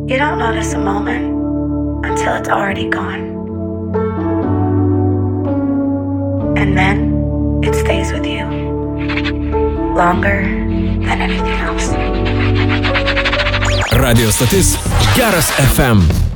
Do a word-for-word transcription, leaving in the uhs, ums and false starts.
You don't notice a moment until it's already gone. And then it stays with you longer than anything else. Radio stotis Geras ef em.